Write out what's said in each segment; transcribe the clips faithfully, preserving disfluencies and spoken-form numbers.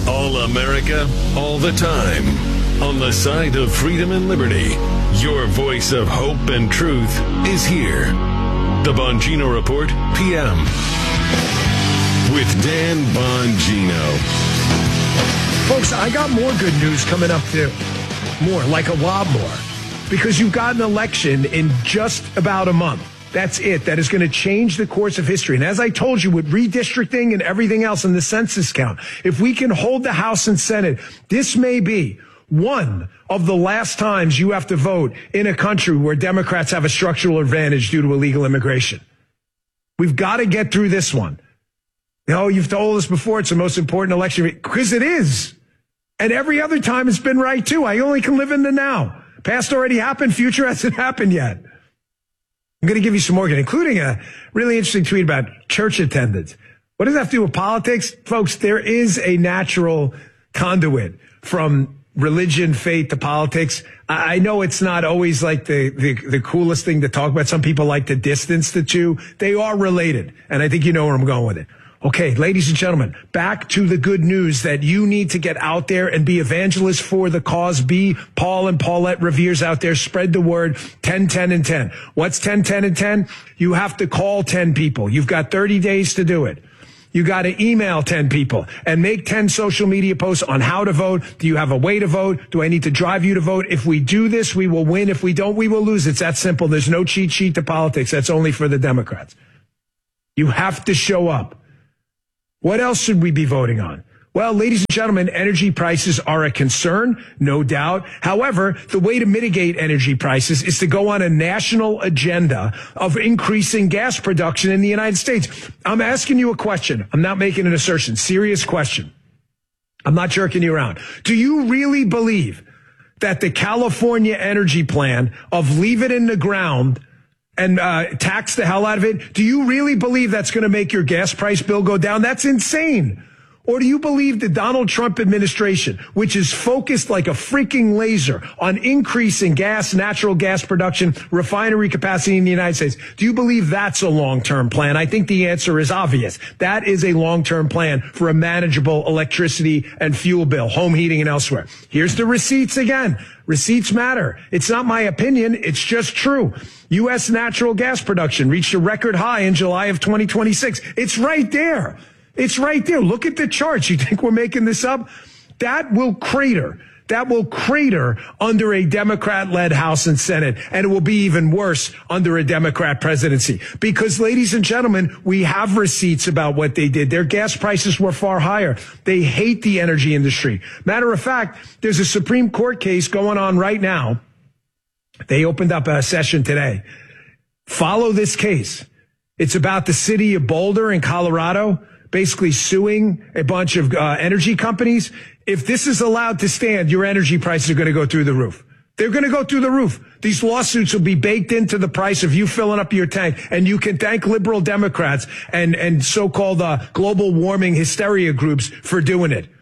All America, all the time. On the side of freedom and liberty, your voice of hope and truth is here. The Bongino Report, P M. With Dan Bongino. Folks, I got more good news coming up too. More, like a lot more. Because you've got an election in just about a month. That's it. That is going to change the course of history. And as I told you, with redistricting and everything else in the census count, if we can hold the House and Senate, this may be one of the last times you have to vote in a country where Democrats have a structural advantage due to illegal immigration. We've got to get through this one. You know, you've told us before it's the most important election, because it is. And every other time it's been right, too. I only can live in the now. Past already happened. Future hasn't happened yet. I'm going to give you some more, including a really interesting tweet about church attendance. What does that have to do with politics? Folks, there is a natural conduit from religion, faith to politics. I know it's not always like the, the, the coolest thing to talk about. Some people like to distance the two. They are related, and I think you know where I'm going with it. Okay, ladies and gentlemen, back to the good news that you need to get out there and be evangelists for the cause. Be Paul and Paulette Revere's out there. Spread the word. ten, ten, and ten. What's ten, ten, and ten? You have to call ten people. You've got thirty days to do it. You got to email ten people and make ten social media posts on how to vote. Do you have a way to vote? Do I need to drive you to vote? If we do this, we will win. If we don't, we will lose. It's that simple. There's no cheat sheet to politics. That's only for the Democrats. You have to show up. What else should we be voting on? Well, ladies and gentlemen, energy prices are a concern, no doubt. However, the way to mitigate energy prices is to go on a national agenda of increasing gas production in the United States. I'm asking you a question. I'm not making an assertion. Serious question. I'm not jerking you around. Do you really believe that the California energy plan of leave it in the ground and uh, tax the hell out of it, do you really believe that's going to make your gas price bill go down? That's insane. Or do you believe the Donald Trump administration, which is focused like a freaking laser on increasing gas, natural gas production, refinery capacity in the United States, do you believe that's a long-term plan? I think the answer is obvious. That is a long-term plan for a manageable electricity and fuel bill, home heating and elsewhere. Here's the receipts again. Receipts matter. It's not my opinion. It's just true. U S natural gas production reached a record high in July of twenty twenty-six. It's right there. It's right there. Look at the charts. You think we're making this up? That will crater. That will crater under a Democrat-led House and Senate, and it will be even worse under a Democrat presidency. Because, ladies and gentlemen, we have receipts about what they did. Their gas prices were far higher. They hate the energy industry. Matter of fact, there's a Supreme Court case going on right now. They opened up a session today. Follow this case. It's about the city of Boulder in Colorado basically suing a bunch of uh, energy companies. If this is allowed to stand, your energy prices are going to go through the roof. They're going to go through the roof. These lawsuits will be baked into the price of you filling up your tank. And you can thank liberal Democrats and, and so-called uh, global warming hysteria groups for doing it.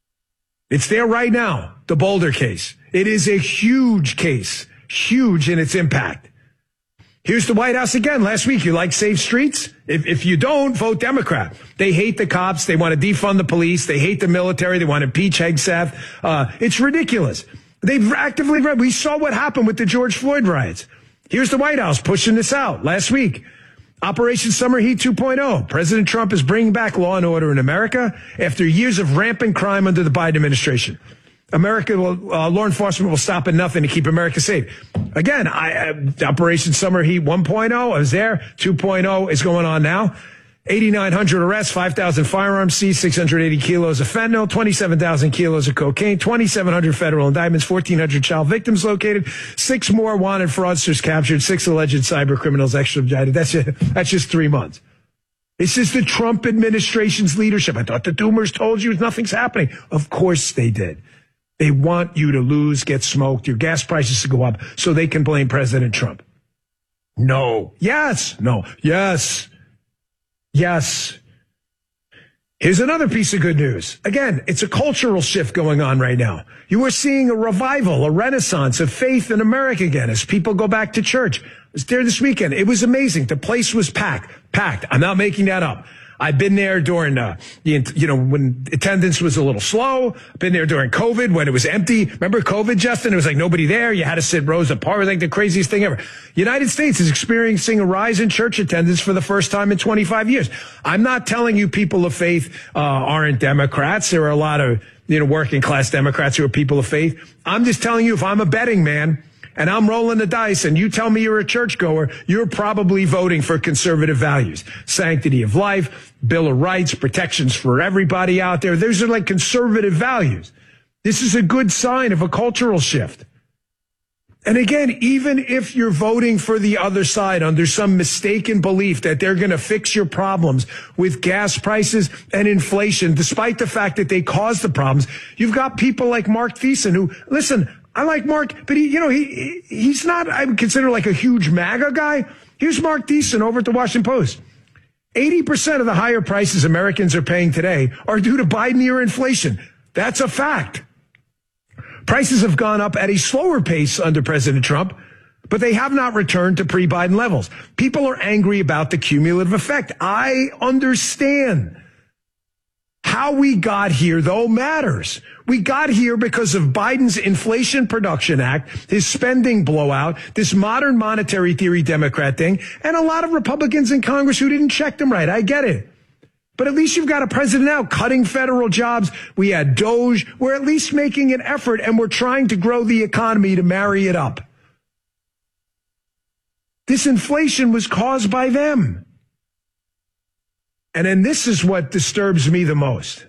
It's there right now, the Boulder case. It is a huge case, huge in its impact. Here's the White House again. Last week, you like safe streets? If, if you don't, vote Democrat. They hate the cops. They want to defund the police. They hate the military. They want to impeach Hegseth. Uh, it's ridiculous. They've actively read. We saw what happened with the George Floyd riots. Here's the White House pushing this out last week. Operation Summer Heat two point oh. President Trump is bringing back law and order in America after years of rampant crime under the Biden administration. America will, uh, law enforcement will stop at nothing to keep America safe. Again, I, uh, Operation Summer Heat one point oh, I was there. two point oh is going on now. eighty-nine hundred arrests, five thousand firearms seized, six hundred eighty kilos of fentanyl, twenty-seven thousand kilos of cocaine, twenty-seven hundred federal indictments, fourteen hundred child victims located, six more wanted fraudsters captured, six alleged cyber criminals extradited. That's just, that's just three months. This is the Trump administration's leadership. I thought the doomers told you nothing's happening. Of course they did. They want you to lose, get smoked, your gas prices to go up so they can blame President Trump. No. Yes. No. Yes. Yes. Here's another piece of good news. Again, it's a cultural shift going on right now. You are seeing a revival, a renaissance of faith in America again as people go back to church. I was there this weekend. It was amazing. The place was packed. Packed. I'm not making that up. I've been there during, uh, the, you know, when attendance was a little slow. I've been there during COVID when it was empty. Remember COVID, Justin? It was like nobody there. You had to sit rows apart. It was like the craziest thing ever. United States is experiencing a rise in church attendance for the first time in twenty-five years. I'm not telling you people of faith uh, aren't Democrats. There are a lot of, you know, working class Democrats who are people of faith. I'm just telling you, if I'm a betting man, and I'm rolling the dice and you tell me you're a churchgoer, you're probably voting for conservative values. Sanctity of life, Bill of Rights, protections for everybody out there. Those are like conservative values. This is a good sign of a cultural shift. And again, even if you're voting for the other side under some mistaken belief that they're going to fix your problems with gas prices and inflation, despite the fact that they caused the problems, you've got people like Mark Thiessen who, listen, I like Mark, but he, you know, he, he's not, I would consider like a huge MAGA guy. Here's Mark Thiessen over at the Washington Post. eighty percent of the higher prices Americans are paying today are due to Biden-era inflation. That's a fact. Prices have gone up at a slower pace under President Trump, but they have not returned to pre-Biden levels. People are angry about the cumulative effect. I understand. How we got here, though, matters. We got here because of Biden's Inflation Production Act, his spending blowout, this modern monetary theory Democrat thing, and a lot of Republicans in Congress who didn't check them right. I get it. But at least you've got a president now cutting federal jobs. We had Doge. We're at least making an effort, and we're trying to grow the economy to marry it up. This inflation was caused by them. And then this is what disturbs me the most.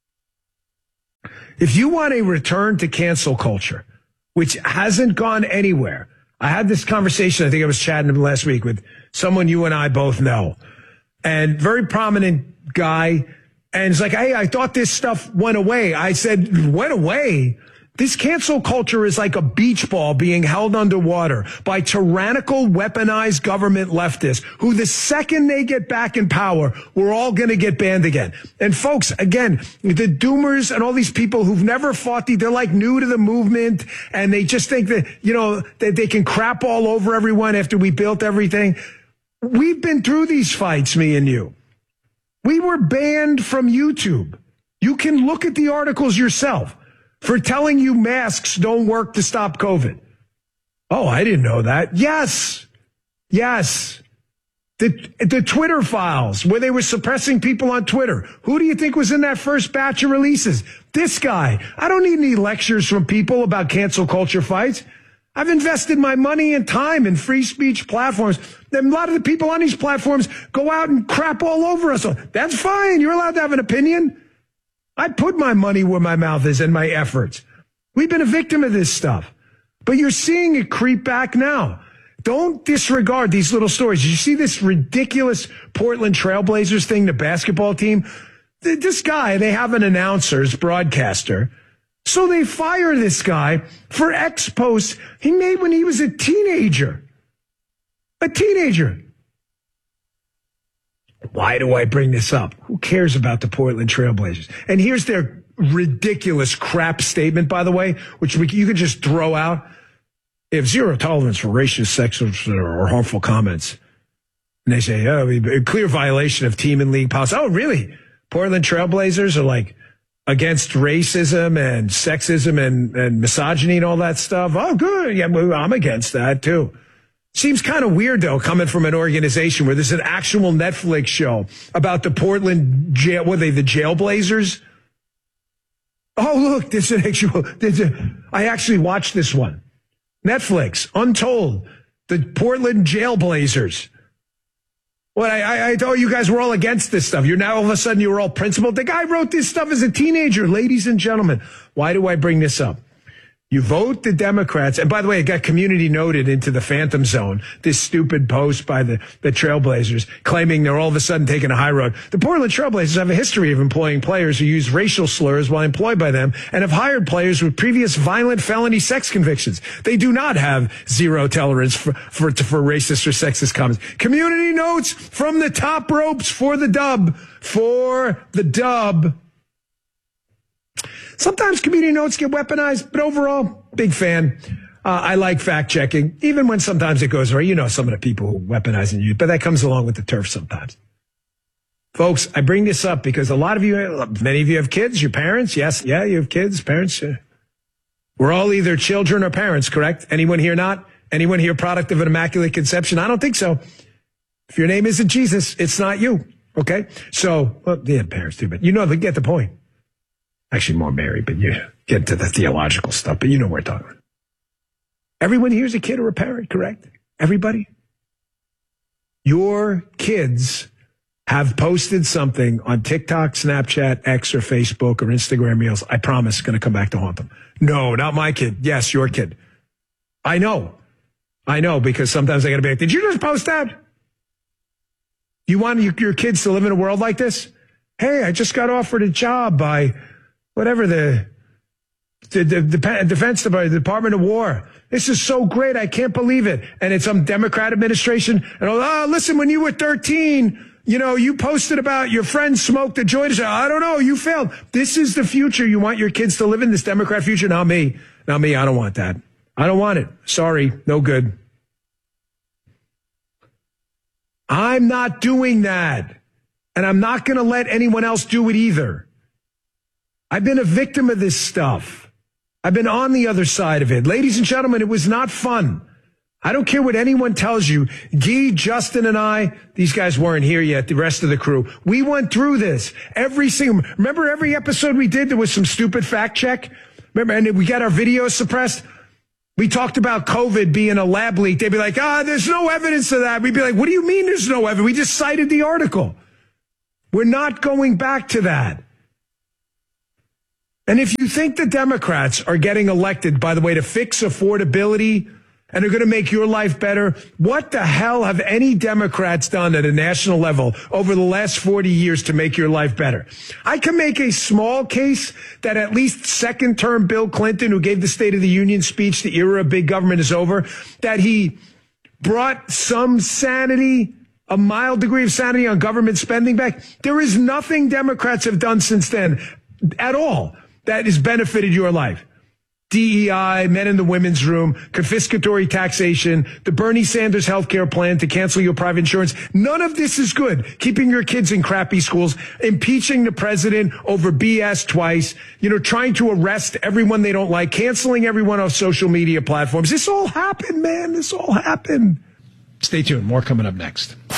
If you want a return to cancel culture, which hasn't gone anywhere, I had this conversation, I think I was chatting last week with someone you and I both know, and very prominent guy, and it's like, hey, I thought this stuff went away. I said, went away? This cancel culture is like a beach ball being held underwater by tyrannical, weaponized government leftists who the second they get back in power, we're all going to get banned again. And folks, again, the doomers and all these people who've never fought, the, they're like new to the movement and they just think that, you know, that they can crap all over everyone after we built everything. We've been through these fights, me and you. We were banned from YouTube. You can look at the articles yourself. For telling you masks don't work to stop COVID. Oh, I didn't know that. Yes. Yes. The, the Twitter files where they were suppressing people on Twitter. Who do you think was in that first batch of releases? This guy. I don't need any lectures from people about cancel culture fights. I've invested my money and time in free speech platforms. A lot of the people on these platforms go out and crap all over us. That's fine. You're allowed to have an opinion. I put my money where my mouth is and my efforts. We've been a victim of this stuff. But you're seeing it creep back now. Don't disregard these little stories. Did you see this ridiculous Portland Trailblazers thing, the basketball team? This guy, they have an announcer, broadcaster. So they fire this guy for ex posts he made when he was a teenager. A teenager. Why do I bring this up? Who cares about the Portland Trailblazers? And here's their ridiculous crap statement, by the way, which we, you could just throw out. They have zero tolerance for racist, sexist, or harmful comments. And they say, oh, a clear violation of team and league policy. Oh, really? Portland Trailblazers are like against racism and sexism and, and misogyny and all that stuff? Oh, good. Yeah, I'm against that, too. Seems kind of weird, though, coming from an organization where there's an actual Netflix show about the Portland jail. What are they, the Jailblazers? Oh, look, there's an actual. There's a, I actually watched this one. Netflix, Untold, the Portland Jailblazers. What, I, I, I thought you guys were all against this stuff. You're now all of a sudden you were all principled. The guy wrote this stuff as a teenager, ladies and gentlemen. Why do I bring this up? You vote the Democrats. And by the way, it got community noted into the phantom zone, this stupid post by the, the Trailblazers claiming they're all of a sudden taking a high road. The Portland Trailblazers have a history of employing players who use racial slurs while employed by them and have hired players with previous violent felony sex convictions. They do not have zero tolerance for, for, for racist or sexist comments. Community notes from the top ropes for the dub. For the dub. Sometimes community notes get weaponized, but overall, big fan. Uh, I like fact checking, even when sometimes it goes right. You know, some of the people who weaponize and use, but that comes along with the turf sometimes. Folks, I bring this up because a lot of you, many of you have kids, your parents. Yes, yeah, you have kids, parents. Yeah. We're all either children or parents, correct? Anyone here not? Anyone here product of an immaculate conception? I don't think so. If your name isn't Jesus, it's not you. Okay? So, well, yeah, parents too, but you know, they get the point. Actually, more Mary, but you get into the theological stuff, but you know what we're talking about. Everyone here's a kid or a parent, correct? Everybody? Your kids have posted something on TikTok, Snapchat, X, or Facebook, or Instagram Reels. I promise it's going to come back to haunt them. No, not my kid. Yes, your kid. I know. I know, because sometimes I got to be like, did you just post that? You want your kids to live in a world like this? Hey, I just got offered a job by whatever the, the, the, the Defense Department, the Department of War. This is so great. I can't believe it. And it's some Democrat administration. And oh, listen, when you were thirteen, you know, you posted about your friend smoked a joint. I don't know. You failed. This is the future. You want your kids to live in, this Democrat future? Not me. Not me. I don't want that. I don't want it. Sorry. No good. I'm not doing that. And I'm not going to let anyone else do it either. I've been a victim of this stuff. I've been on the other side of it. Ladies and gentlemen, it was not fun. I don't care what anyone tells you. Guy, Justin, and I, these guys weren't here yet, the rest of the crew. We went through this. Every single, remember every episode we did, there was some stupid fact check? Remember, and we got our videos suppressed? We talked about COVID being a lab leak. They'd be like, ah, there's no evidence of that. We'd be like, what do you mean there's no evidence? We just cited the article. We're not going back to that. And if you think the Democrats are getting elected, by the way, to fix affordability and are going to make your life better, what the hell have any Democrats done at a national level over the last forty years to make your life better? I can make a small case that at least second-term Bill Clinton, who gave the State of the Union speech, the era of big government is over, that he brought some sanity, a mild degree of sanity on government spending back. There is nothing Democrats have done since then at all that has benefited your life. D E I, men in the women's room, confiscatory taxation, the Bernie Sanders healthcare plan to cancel your private insurance. None of this is good. Keeping your kids in crappy schools, impeaching the president over B S twice, you know, trying to arrest everyone they don't like, canceling everyone off social media platforms. This all happened, man. This all happened. Stay tuned. More coming up next.